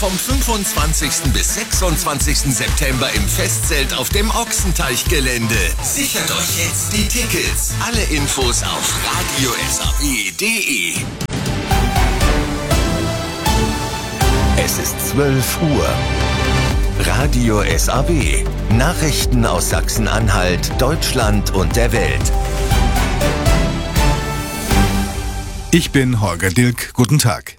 Vom 25. bis 26. September im Festzelt auf dem Ochsenteichgelände. Sichert euch jetzt die Tickets. Alle Infos auf radiosab.de. Es ist 12 Uhr. Radio SAW. Nachrichten aus Sachsen-Anhalt, Deutschland und der Welt. Ich bin Holger Dilk. Guten Tag.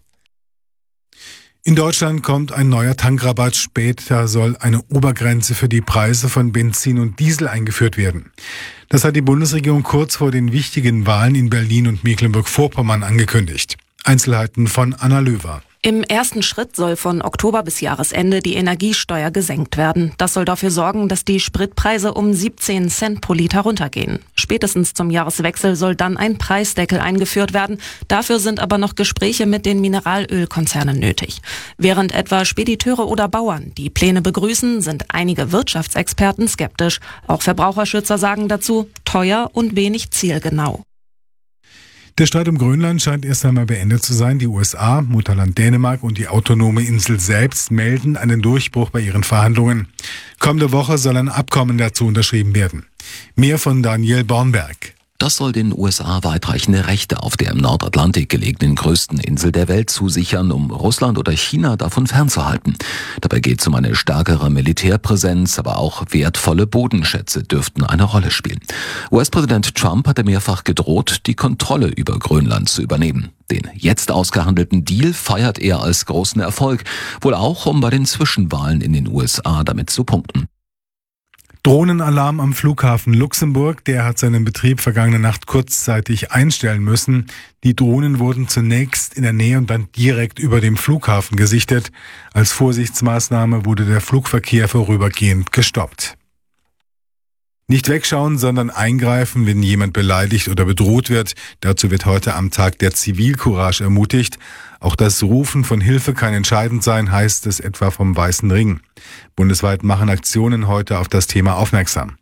In Deutschland kommt ein neuer Tankrabatt. Später soll eine Obergrenze für die Preise von Benzin und Diesel eingeführt werden. Das hat die Bundesregierung kurz vor den wichtigen Wahlen in Berlin und Mecklenburg-Vorpommern angekündigt. Einzelheiten von Anna Löwer. Im ersten Schritt soll von Oktober bis Jahresende die Energiesteuer gesenkt werden. Das soll dafür sorgen, dass die Spritpreise um 17 Cent pro Liter runtergehen. Spätestens zum Jahreswechsel soll dann ein Preisdeckel eingeführt werden. Dafür sind aber noch Gespräche mit den Mineralölkonzernen nötig. Während etwa Spediteure oder Bauern die Pläne begrüßen, sind einige Wirtschaftsexperten skeptisch. Auch Verbraucherschützer sagen dazu, teuer und wenig zielgenau. Der Streit um Grönland scheint erst einmal beendet zu sein. Die USA, Mutterland Dänemark und die autonome Insel selbst melden einen Durchbruch bei ihren Verhandlungen. Kommende Woche soll ein Abkommen dazu unterschrieben werden. Mehr von Daniel Bornberg. Das soll den USA weitreichende Rechte auf der im Nordatlantik gelegenen größten Insel der Welt zusichern, um Russland oder China davon fernzuhalten. Dabei geht es um eine stärkere Militärpräsenz, aber auch wertvolle Bodenschätze dürften eine Rolle spielen. US-Präsident Trump hatte mehrfach gedroht, die Kontrolle über Grönland zu übernehmen. Den jetzt ausgehandelten Deal feiert er als großen Erfolg, wohl auch, um bei den Zwischenwahlen in den USA damit zu punkten. Drohnenalarm am Flughafen Luxemburg, der hat seinen Betrieb vergangene Nacht kurzzeitig einstellen müssen. Die Drohnen wurden zunächst in der Nähe und dann direkt über dem Flughafen gesichtet. Als Vorsichtsmaßnahme wurde der Flugverkehr vorübergehend gestoppt. Nicht wegschauen, sondern eingreifen, wenn jemand beleidigt oder bedroht wird. Dazu wird heute am Tag der Zivilcourage ermutigt. Auch das Rufen von Hilfe kann entscheidend sein, heißt es etwa vom Weißen Ring. Bundesweit machen Aktionen heute auf das Thema aufmerksam.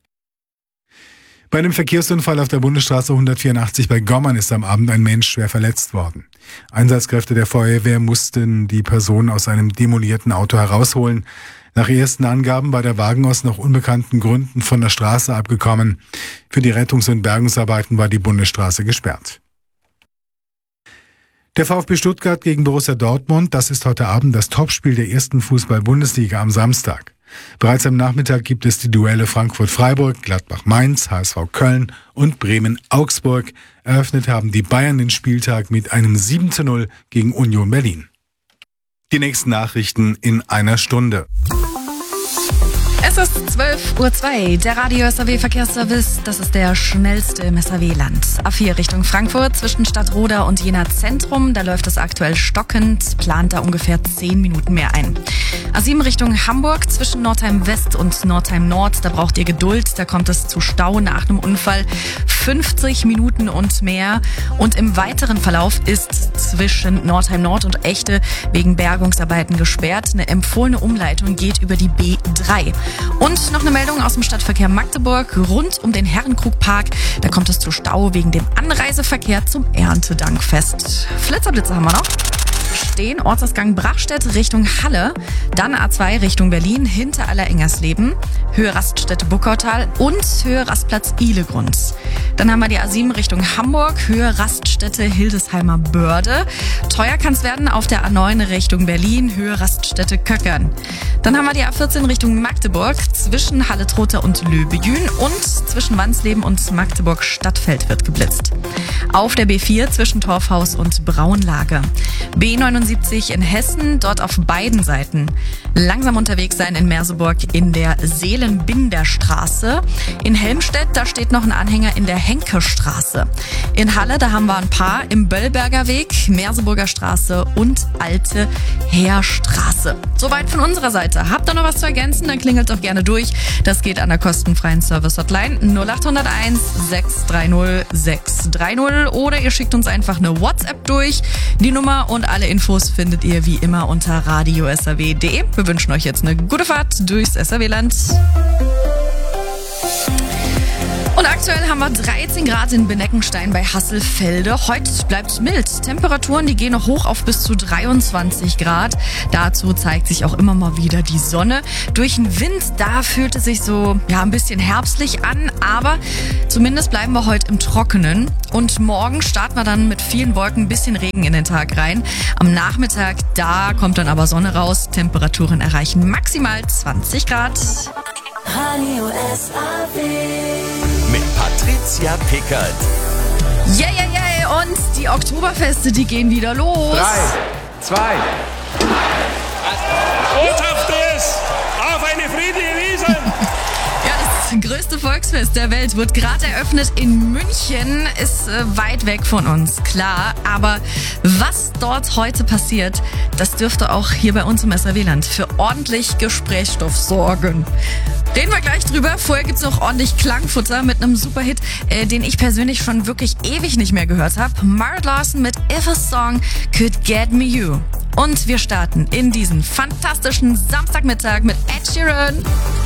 Bei einem Verkehrsunfall auf der Bundesstraße 184 bei Gommern ist am Abend ein Mensch schwer verletzt worden. Einsatzkräfte der Feuerwehr mussten die Person aus einem demolierten Auto herausholen. Nach ersten Angaben war der Wagen aus noch unbekannten Gründen von der Straße abgekommen. Für die Rettungs- und Bergungsarbeiten war die Bundesstraße gesperrt. Der VfB Stuttgart gegen Borussia Dortmund, das ist heute Abend das Topspiel der ersten Fußball-Bundesliga am Samstag. Bereits am Nachmittag gibt es die Duelle Frankfurt-Freiburg, Gladbach-Mainz, HSV Köln und Bremen-Augsburg. Eröffnet haben die Bayern den Spieltag mit einem 7:0 gegen Union Berlin. Die nächsten Nachrichten in einer Stunde. Es ist 12:02 Uhr. Der Radio SAW Verkehrsservice, das ist der schnellste im SAW-Land. A4 Richtung Frankfurt zwischen Stadtroda und Jena Zentrum, da läuft es aktuell stockend, plant da ungefähr 10 Minuten mehr ein. A7 Richtung Hamburg zwischen Nordheim West und Nordheim Nord, da braucht ihr Geduld, da kommt es zu Stau nach einem Unfall. 50 Minuten und mehr. Und im weiteren Verlauf ist zwischen Nordheim Nord und Echte wegen Bergungsarbeiten gesperrt. Eine empfohlene Umleitung geht über die B3. Und noch eine Meldung aus dem Stadtverkehr Magdeburg. Rund um den Herrenkrugpark, da kommt es zu Stau wegen dem Anreiseverkehr zum Erntedankfest. Flitzerblitze haben wir noch. Stehen Ortsausgang Brachstedt Richtung Halle, dann A2 Richtung Berlin, hinter Allerengersleben, Höhe Raststätte Buckautal und Höhe Rastplatz Ihlegrund. Dann haben wir die A7 Richtung Hamburg, Höhe Raststätte Hildesheimer Börde. Teuer kann es werden auf der A9 Richtung Berlin, Höhe Raststätte Köckern. Dann haben wir die A14 Richtung Magdeburg, zwischen Halle-Trotha und Löbejün und zwischen Wansleben und Magdeburg Stadtfeld wird geblitzt. Auf der B4 zwischen Torfhaus und Braunlage. B79 in Hessen, dort auf beiden Seiten. Langsam unterwegs sein in Merseburg in der Seelenbinderstraße. In Helmstedt, da steht noch ein Anhänger in der Henkestraße. In Halle, da haben wir ein paar im Böllberger Weg, Merseburger Straße und Alte Heerstraße. Soweit von unserer Seite. Habt ihr noch was zu ergänzen? Dann klingelt doch gerne durch. Das geht an der kostenfreien Service-Hotline 0801 630 630 oder ihr schickt uns einfach eine WhatsApp durch. Die Nummer und alle Infos findet ihr wie immer unter radiosaw.de. Wir wünschen euch jetzt eine gute Fahrt durchs SAW-Land. Und aktuell haben wir 13 Grad in Beneckenstein bei Hasselfelde. Heute bleibt es mild. Temperaturen, die gehen noch hoch auf bis zu 23 Grad. Dazu zeigt sich auch immer mal wieder die Sonne. Durch den Wind, da fühlt es sich so ein bisschen herbstlich an, aber zumindest bleiben wir heute im Trockenen. Und morgen starten wir dann mit vielen Wolken, ein bisschen Regen in den Tag rein. Am Nachmittag, da kommt dann aber Sonne raus. Temperaturen erreichen maximal 20 Grad. Radio SAW. Mit Patricia Pickert. Yeah. Und die Oktoberfeste, die gehen wieder los. 3, 2. Botschaftes auf eine friedliche Wiesn! Ja, das größte Volksfest der Welt wird gerade eröffnet in München, ist weit weg von uns, klar. Aber was dort heute passiert, das dürfte auch hier bei uns im SAW-Land für ordentlich Gesprächsstoff sorgen. Reden wir gleich drüber. Vorher gibt's noch ordentlich Klangfutter mit einem Superhit, den ich persönlich schon wirklich ewig nicht mehr gehört habe. Mark Lawson mit If a Song Could Get Me You. Und wir starten in diesen fantastischen Samstagmittag mit Ed Sheeran.